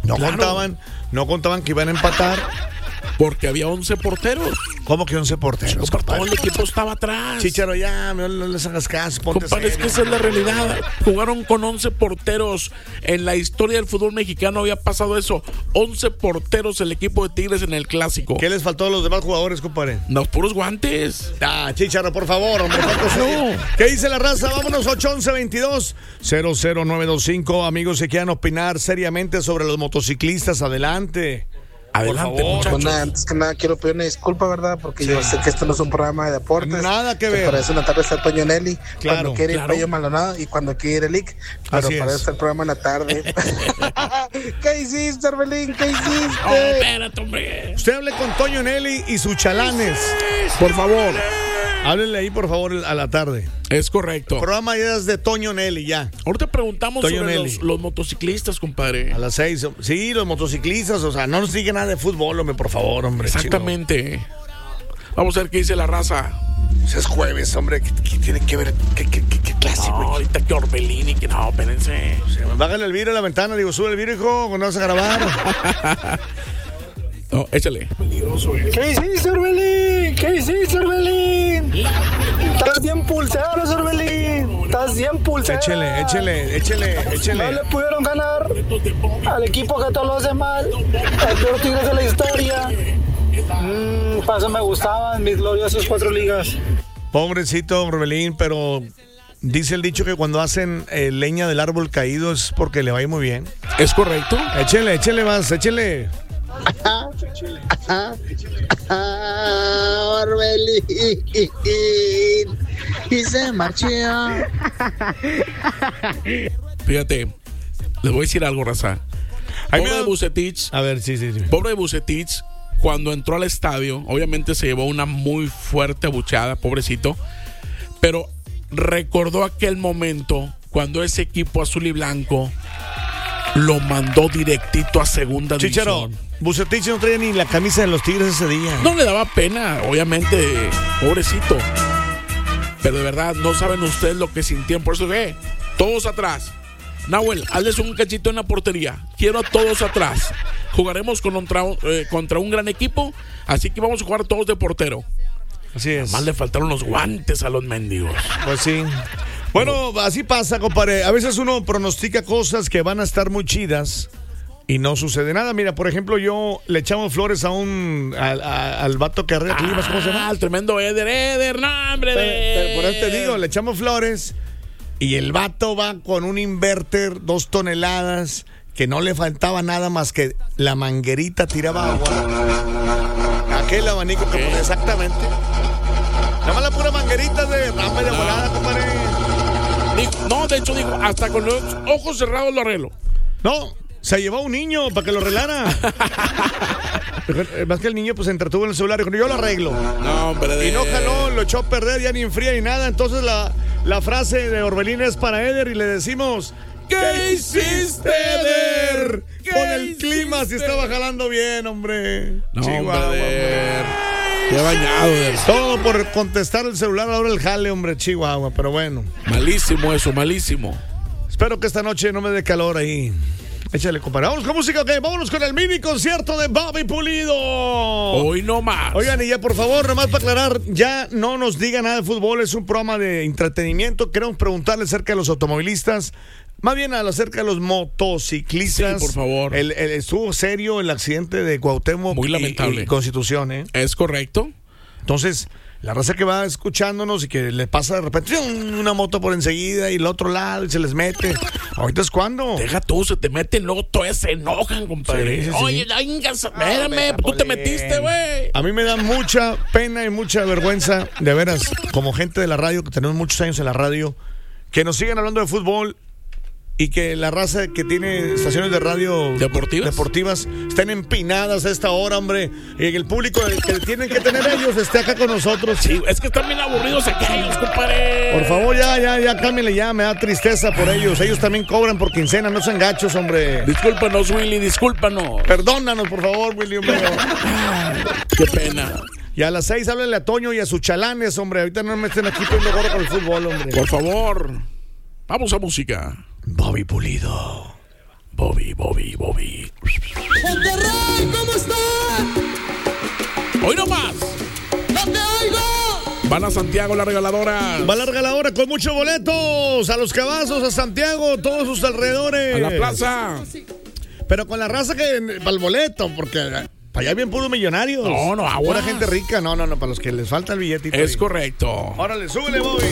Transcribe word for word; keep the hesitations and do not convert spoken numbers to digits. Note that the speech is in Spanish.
No claro. contaban, no contaban que iban a empatar. Porque había once porteros. ¿Cómo que once porteros? Todo el equipo estaba atrás. Chicharo, ya, no, no les hagas caso. Ponte compadre, es que esa es la realidad. Jugaron con once porteros. En la historia del fútbol mexicano había pasado eso. once porteros el equipo de Tigres en el Clásico. ¿Qué les faltó a los demás jugadores, compadre? Los puros guantes. Ah, Chicharo, por favor, hombre. No. ¿Qué dice la raza? Vámonos, ocho once veintidós cero cero nueve dos cinco. Amigos, si quieran opinar seriamente sobre los motociclistas, adelante. Adelante, muchachos. Bueno, antes que nada quiero pedir una disculpa, ¿verdad? Porque sí. yo sé que esto no es un programa de deportes. Nada que ver. Para eso en la tarde está Toño Nelly. Claro, cuando quiere claro. ir Pello Maldonado y cuando quiere ir el Ic. Pero Así para es. eso está el programa en la tarde. ¿Qué hiciste, Orbelín? ¿Qué hiciste? Oh, espérate, hombre. Usted hable con Toño Nelly y sus chalanes. Por favor. Háblenle ahí, por favor, a la tarde. Es correcto. El programa ya es de Toño Nelly, ya. Ahorita preguntamos Toño sobre Nelly. los, los motociclistas, compadre. A las seis. Sí, los motociclistas, o sea, no nos diga nada de fútbol, hombre, por favor, hombre. Exactamente. Chino. Vamos a ver qué dice la raza. Es jueves, hombre. ¿Qué, qué tiene que ver? ¿Qué, qué, qué, qué clase, güey? No, ahorita que Orbelín y que no, espérense. O sea, bájale el vidrio a la ventana, digo, sube el vidrio, hijo, cuando vas a grabar. No, échale. ¿Qué hiciste, Orbelín? ¿Qué hiciste, Orbelín? Estás bien pulseros, Orbelín. Estás bien pulseros. Échele, échele, échele, échele. No le pudieron ganar al equipo que todo lo hace mal. El peor Tigres de la historia. Mmm, para eso me gustaban mis gloriosos cuatro ligas. Pobrecito Orbelín, pero dice el dicho que cuando hacen eh, leña del árbol caído es porque le va a ir muy bien. ¿Es correcto? Échele, échele más, échele. Orbelín y se marchó. Fíjate, les voy a decir algo, raza. Ay, Pobre me- de Bucetich, A ver, sí, sí, sí. pobre de Bucetich, cuando entró al estadio, obviamente se llevó una muy fuerte abucheada, pobrecito, pero recordó aquel momento cuando ese equipo azul y blanco lo mandó directito a segunda Chicharo, división. Bucetich no traía ni la camisa de los Tigres ese día. No le daba pena, obviamente, pobrecito. Pero de verdad, no saben ustedes lo que sintieron. Por eso, ¿qué? Todos atrás. Nahuel, hazles un cachito en la portería. Quiero a todos atrás. Jugaremos contra, eh, contra un gran equipo, así que vamos a jugar todos de portero. Así es. Más le faltaron los guantes a los mendigos. Pues sí. Bueno, así pasa, compadre. A veces uno pronostica cosas que van a estar muy chidas y no sucede nada. Mira, por ejemplo, yo le echamos flores a un al, a- al vato que arregla climas, ¿cómo se llama? Ah, el tremendo Eder, Eder, no, hombre. Pero- pero por eso te Eder. digo, le echamos flores y el vato va con un inverter, dos toneladas, que no le faltaba nada más que la manguerita tiraba agua. Aquel abanico que pone exactamente. Nada más la pura manguerita de rama de volada, compadre. Dijo- no, de hecho dijo, hasta con los ojos cerrados lo arreglo. No, se llevó a un niño para que lo arreglara. Más que el niño pues se entretuvo en el celular y dijo, yo lo arreglo. No, hombre. De... Y no jaló, lo echó a perder, ya ni enfría ni nada. Entonces la, la frase de Orbelín es para Eder y le decimos, ¿qué hiciste, Eder? Con el clima si estaba jalando bien, hombre. No, Chihuahua, hombre, Eder. hombre. Qué bañado, Eder. Todo por contestar el celular ahora el jale, hombre, Chihuahua. Pero bueno, Malísimo eso, malísimo. espero que esta noche no me dé calor ahí. Échale, compadre. Vámonos con música, ¿ok? Vámonos con el mini concierto de Bobby Pulido. Hoy no más. Oigan, y ya por favor, nomás para aclarar, ya no nos diga nada de fútbol, es un programa de entretenimiento. Queremos preguntarle acerca de los automovilistas, más bien acerca de los motociclistas. Sí, por favor. El, el- estuvo serio el accidente de Cuauhtémoc Muy y- lamentable. y Constitución, ¿eh? ¿Es correcto? Entonces, la raza que va escuchándonos y que le pasa de repente ¡zum! Una moto por enseguida y el otro lado y se les mete. Ahorita es cuando. Deja tú, se te meten, luego todavía se enojan, compadre. Sí, sí, sí. Oye, venga, espérame, deja, tú te Polín. metiste, güey. A mí me da mucha pena y mucha vergüenza, de veras, como gente de la radio, que tenemos muchos años en la radio, que nos sigan hablando de fútbol y que la raza que tiene estaciones de radio ¿Deportivas? deportivas estén empinadas a esta hora, hombre, y que el público que tienen que tener ellos esté acá con nosotros. Sí, es que están bien aburridos aquellos, compadre. Por favor, ya, ya, ya, cámbiale ya, me da tristeza por ellos. Ellos también cobran por quincena, no sean gachos, hombre. Discúlpanos, Willy, discúlpanos. Perdónanos, por favor, William. Qué pena. Y a las seis háblenle a Toño y a sus chalanes, hombre. Ahorita no me estén aquí poniendo gorro con el fútbol, hombre. Por favor, vamos a música. Bobby Pulido. Bobby, Bobby, Bobby. Monterrey, ¿cómo está? Hoy nomás. ¡No te oigo! Van a Santiago la regaladora. Va la regaladora con muchos boletos a los Cavazos, a Santiago, todos sus alrededores. A la plaza. Pero con la raza que para el boleto, porque para allá bien puros millonarios. No, no, aguas. Pura gente rica. No, no, no, para los que les falta el billetito. Es ahí. correcto. Órale, súbele, Bobby.